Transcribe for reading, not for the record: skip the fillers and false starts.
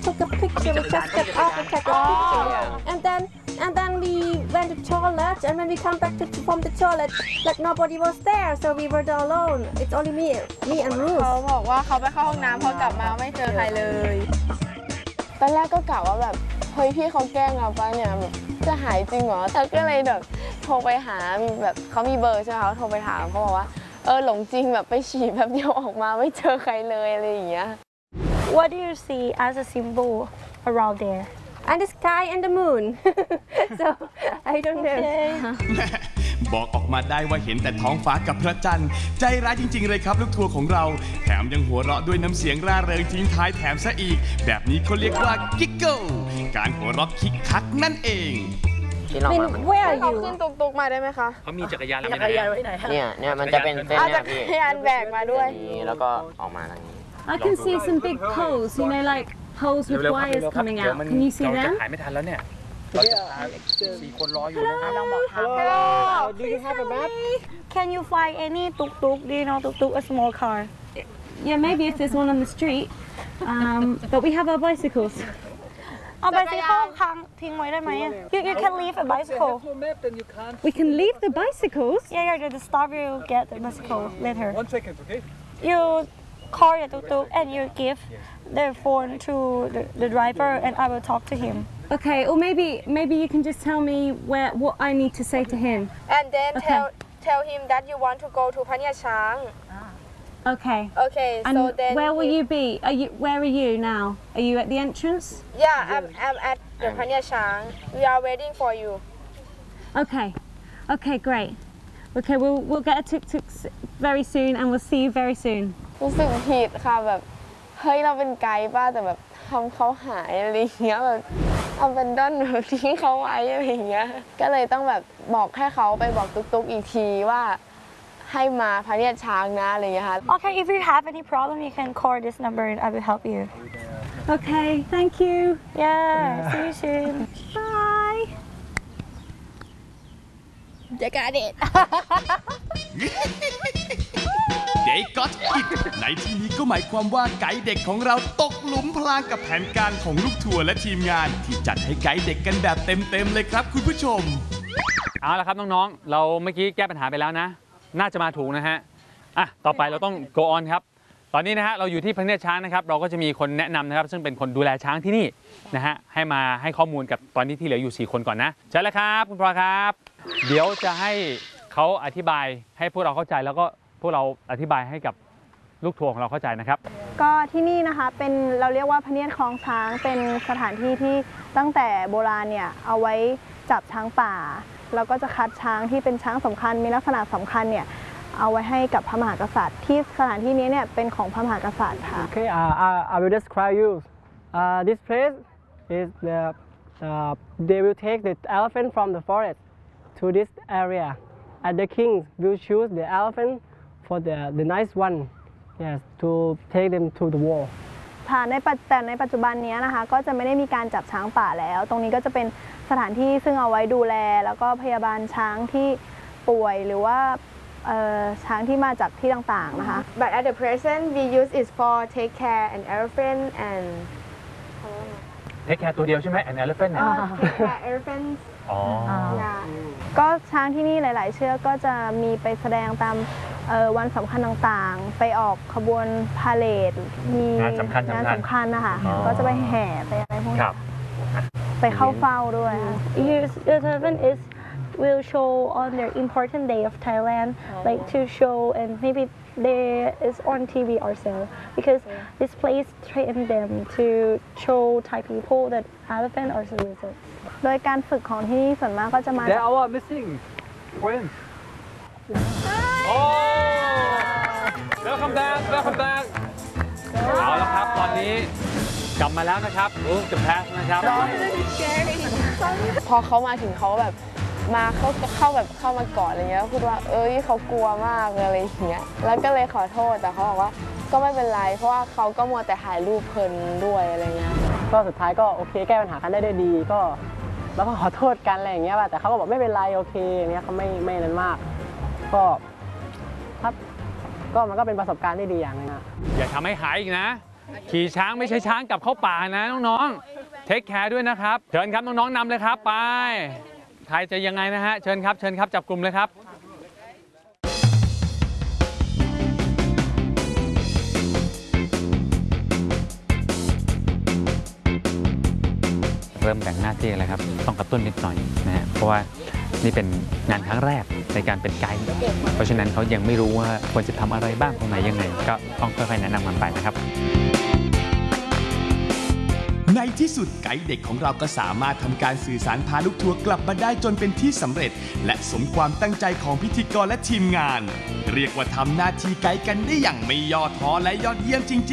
took a picture. We just got off and took a picture. And then we went to toilet. And when we come back from the toilet, like nobody was there, so we were alone. It's only me and Ruth. เขาบอกว่าเขาไปเข้าห้องน้ำพอกลับมาไม่เจอใครเลยตอนแรกก็กะว่าแบบเฮ้ยพี่เขาแกล้งเราปะเนี่ยแบบจะหายจริงเหรอแต่ก็เลยแบบโทรไปหามีแบบเขามีเบอร์ใช่ไหมเขาโทรไปถามเขาบอกว่าหลงจริงแบบไปฉี่แบบเดียวออกมาไม่เจอใครเลยอะไรอย่างเงี้ย What do you see as a symbol around there? And the sky and the moon. So I don't know. บอกออกมาได้ว่าเห็นแต่ท้องฟ้ากับพระจันทร์ใจร้ายจริงๆเลยครับลูกทัวร์ของเราแถมยังหัวเราะด้วยน้ำเสียงร่าเริงทิ้งท้ายแถมซะอีกแบบนี้เขาเรียกว่ากิกเกิลการหัวเราะคิกคักนั่นเอง Where are เขา you? ขึ้นตุกๆมาได้ไหมคะเขามีจักรยานแล้วจักรยานไว้ไหนเนี่ยมันจะเป็นเส้นเนี่ยพี่จักรยานแบกมาด้วยแล้วก็ออกมาทางนี้ I can see some big poles, you know, like poles with wires coming out. Can you see เราจะ them? ถ่ายไม่ทันแล้วเนี่ยเราจะพา4 คนรออยู่นะครับ Hello. Do you have a map? Can you find any tuk-tuk? Do you know tuk-tuk, a small car? Yeah, maybe if there's one on the street. But we have our bicycles. เอา bicycle ค้างทิ้งไว้ได้ไหม You can leave a bicycle. We can leave the bicycles? Yeah, the staff will get the bicycle later. 1 second, okay? You call your tuk-tuk and you give the phone to the driver and I will talk to him. Okay, or maybe you can just tell me what I need to say to him. And then tell him that you want to go to พะเนียดช้าง Okay. Okay, And so then where will you be? Where are you now? Are you at the entrance? Yeah, I'm at the พะเนียดช้าง We are waiting for you. Okay. Okay, great. Okay, we'll get a tuk-tuk very soon and we'll see you very soon. รู้สึกผิดค่ะแบบเฮ้ยเราเป็นไกด์ป้าแต่แบบทำเขาหายอะไรอย่างเงี้ยแบบเอาเป็นด้นแบบทิ้งเขาไว้อะไรอย่างเงี้ยก็เลยต้องแบบบอกให้เขาไปบอกตุ๊กๆอีกทีว่าให้มาพะเนียดช้างนะอะไรอย่างเงี้ยค่ะ Okay, if you have any problem, you can call this number and I will help you. Okay, thank you. Yeah, see you soon. Bye. They got it. They got it ในที่นี้ก็หมายความว่าไกด์เด็กของเราตกหลุมพรางกับแผนการของลูกทัวร์และทีมงานที่จัดให้ไกด์เด็กกันแบบเต็มๆเลยครับคุณผู้ชมเอาละครับน้องๆเราเมื่อกี้แก้ปัญหาไปแล้วนะน่าจะมาถูกนะฮะต่อไปเราต้อง go on ครับตอนนี้นะฮะเราอยู่ที่พะเนียดช้างนะครับเราก็จะมีคนแนะนำนะครับซึ่งเป็นคนดูแลช้างที่นี่นะฮะให้มาให้ข้อมูลกับตอนนี้ที่เหลืออยู่4คนก่อนนะใช่แล้วครับคุณพลอยครับเดี๋ยวจะให้เขาอธิบายให้พวกเราเข้าใจแล้วก็พวกเราอธิบายให้กับลูกทัวร์ของเราเข้าใจนะครับก็ที่นี่นะคะเป็นเราเรียกว่าพะเนียดคลองช้างเป็นสถานที่ที่ตั้งแต่โบราณเนี่ยเอาไว้จับช้างป่าแล้วก็จะคัดช้างที่เป็นช้างสำคัญมีลักษณะสำคัญเนี่ยเอาไว้ให้กับพระมหากษัตริย์ที่สถานที่นี้เนี่ยเป็นของพระมหากษัตริย์ค่ะ Okay, I will describe you. This place is they will take the elephant from the forest to this area, and the king will choose the elephant for the nice one, yes, to take them to the war. แต่ในปัจจุบันนี้นะคะก็จะไม่ได้มีการจับช้างป่าแล้วตรงนี้ก็จะเป็นสถานที่ซึ่งเอาไว้ดูแลแล้วก็พยาบาลช้างที่ป่วยหรือว่าช้างที่มาจากที่ต่างๆนะคะ But at the present we use it for take care an elephant and take care ตัวเดียวใช่ไหม an elephant เนี่ย take care elephants อ๋อก็ช้างที่นี่หลายๆเชือกก็จะมีไปแสดงตามวันสำคัญต่างๆไปออกขบวนพาเลทมีงานสำคัญนะคะก็จะไปแห่ไปอะไรพวกนี้ไปเข้าเฝ้าด้วยค่ะ The elephant will show on their important day of Thailand, like to show and maybe there is on TV also because this place train them to show Thai people that elephant are so lizards. โดยการฝึกของที่นี่ส่วนมากก็จะมา They're our missing friends. Welcome back เอาละครับตอนนี้กลับมาแล้วนะครับจะแพสนะครับพอเขามาถึงเขาแบบมาเข้ามาก่อนอะไรเงี้ยพูดว่าเขากลัวมากอะไรอย่างเงี้ยแล้วก็เลยขอโทษแต่เขาบอกว่าก็ไม่เป็นไรเพราะว่าเขาก็มัวแต่ถ่ายรูปเพลินด้วยอะไรเงี้ยก็สุดท้ายก็โอเคแก้ปัญหากันได้ด้วยดีก็แล้วก็ขอโทษกันอะไรอย่างเงี้ยแต่เขาก็บอกไม่เป็นไรโอเคอย่างเงี้ยเขาไม่นั้นมากก็ครับก็มันก็เป็นประสบการณ์ที่ดีอย่างนึงนะอย่าทำให้หายอีกนะขี่ช้างไม่ใช่ช้างกลับเข้าป่านะน้องๆเทคแคร์ด้วยนะครับเชิญครับน้องๆนำเลยครับไปใครจะยังไงนะฮะเชิญครับจับกลุ่มเลยครับเริ่มแบ่งหน้าที่แล้วครับต้องกระตุ้นนิดหน่อยนะฮะเพราะว่านี่เป็นงานครั้งแรกในการเป็นไกด์เพราะฉะนั้นเขายังไม่รู้ว่าควรจะทำอะไรบ้างตรงไหนยังไงก็ต้องค่อยๆแนะนำมันไปนะครับในที่สุดไกด์เด็กของเราก็สามารถทำการสื่อสารพาลูกทัวร์กลับมาได้จนเป็นที่สำเร็จและสมความตั้งใจของพิธีกรและทีมงานเรียกว่าทำหน้าที่ไกด์กันได้อย่างไม่ย่อท้อและยอดเยี่ยมจริงๆ